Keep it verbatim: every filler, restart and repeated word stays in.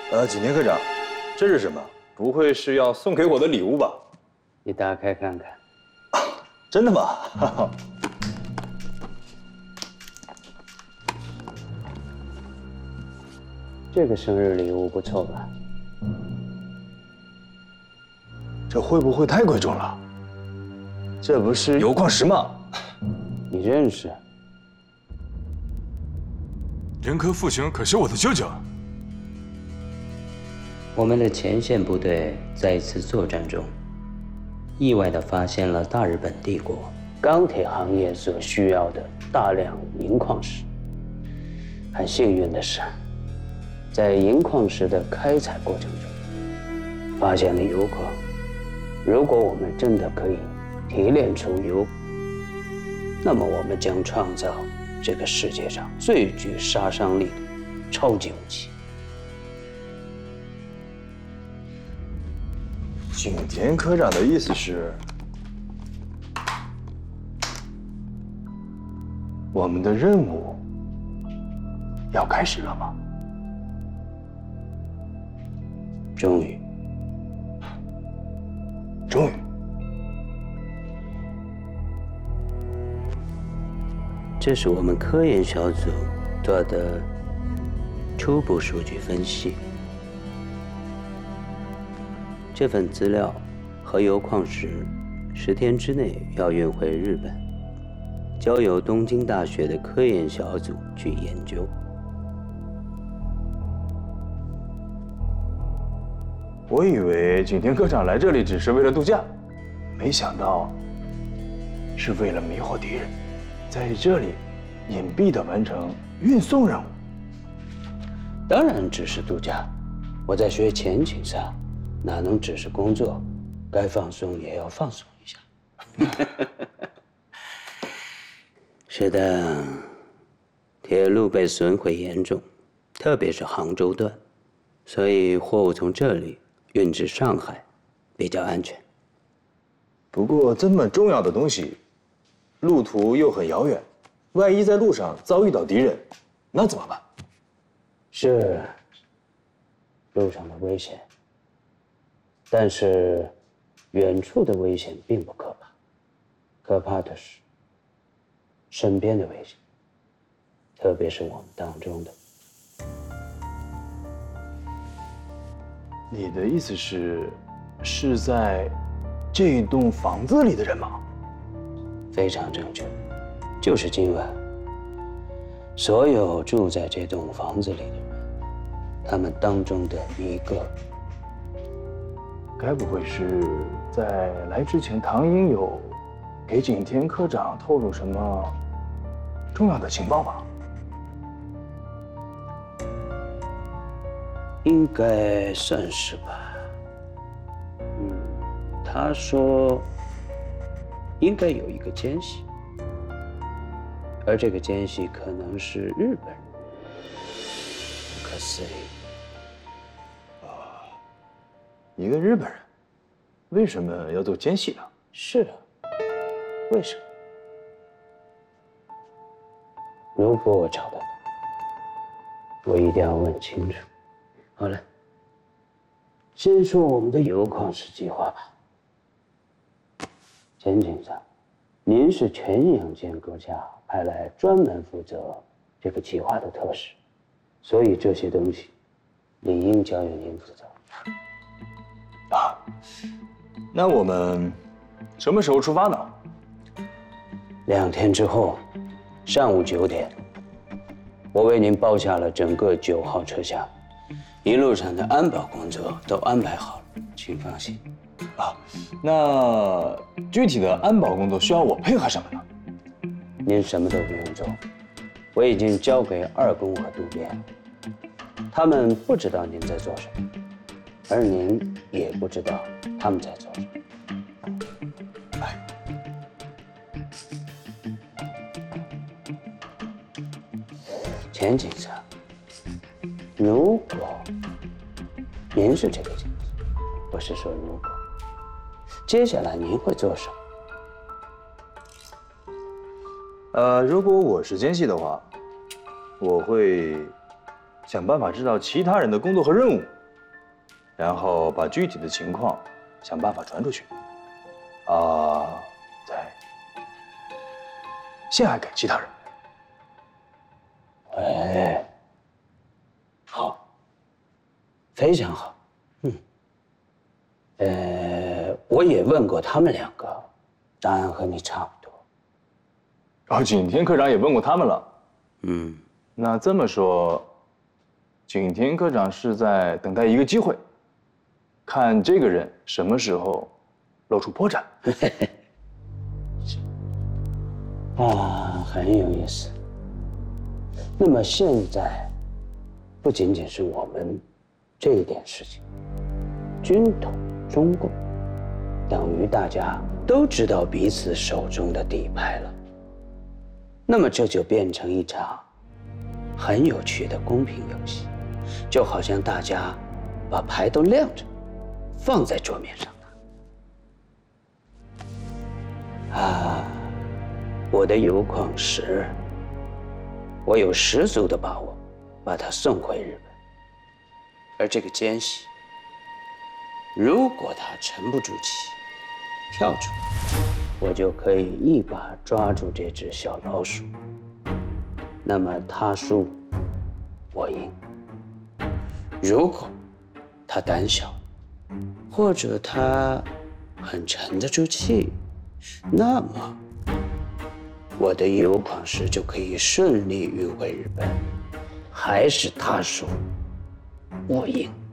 呃，景天科长，这是什么？不会是要送给我的礼物吧？ 你打开看看。 啊，真的吗？ 这个生日礼物不错吧？ 这会不会太贵重了？这不是铀矿石吗？ 你认识？ 严科复兴可是我的舅舅。 我们的前线部队在一次作战中，意外地发现了大日本帝国钢铁行业所需要的大量银矿石。很幸运的是，在银矿石的开采过程中，发现了铀矿。如果我们真的可以提炼出铀，那么我们将创造这个世界上最具杀伤力的超级武器。 景田科长的意思是，我们的任务要开始了吗？ 终于， 终于。 这是我们科研小组做的初步数据分析。这份资料和铀矿石十天之内要运回日本，交由东京大学的科研小组去研究。 我以为景田科长来这里只是为了度假，没想到是为了迷惑敌人，在这里隐蔽地完成运送任务。 当然只是度假，我在学前景杀，哪能只是工作？该放松也要放松一下。是的，铁路被损毁严重，特别是杭州段，所以货物从这里运至上海比较安全。 不过这么重要的东西，路途又很遥远，万一在路上遭遇到敌人，那怎么办？ 是路上的危险，但是远处的危险并不可怕，可怕的是身边的危险，特别是我们当中的。 你的意思是，是在这栋房子里的人吗？ 非常正确，就是今晚，所有住在这栋房子里的人，他们当中的一个。 该不会是在来之前，唐英有给景田科长透露什么重要的情报吧？ 应该算是吧。嗯，他说应该有一个奸细，而这个奸细可能是日本人。不可思议。 一个日本人，为什么要做奸细呢？ 是啊，为什么？如果我找得到，我一定要问清楚。好了，先说我们的铀矿石计划吧。钱警长，您是全阳间阁下派来专门负责这个计划的特使，所以这些东西理应交由您负责。 啊，那我们什么时候出发呢？ 两天之后，上午九点，我为您包下了整个九号车厢，一路上的安保工作都安排好了，请放心。 啊，那具体的安保工作需要我配合什么呢？ 您什么都不用做，我已经交给二公和渡边了，他们不知道您在做什么，而您也不知道他们在做什么。哎，钱警察，如果您是这个奸细，不是说如果，接下来您会做什么？ 呃，如果我是奸细的话，我会想办法知道其他人的工作和任务， 然后把具体的情况想办法传出去。啊，再陷害给其他人。 哎，好，非常好。嗯，呃，我也问过他们两个，答案和你差不多。 然后景天科长也问过他们了。 嗯，那这么说，景天科长是在等待一个机会，看这个人什么时候露出破绽。 是啊，很有意思。那么现在，不仅仅是我们这一点事情，军统、中共，等于大家都知道彼此手中的底牌了。那么这就变成一场很有趣的公平游戏，就好像大家把牌都亮着，放在桌面上的。啊，我的铀矿石，我有十足的把握把它送回日本。而这个奸细，如果他沉不住气，跳出来，我就可以一把抓住这只小老鼠。那么他输，我赢。如果他胆小，或者他很沉得住气，那么我的铀矿石就可以顺利运回日本。还是他输，我赢。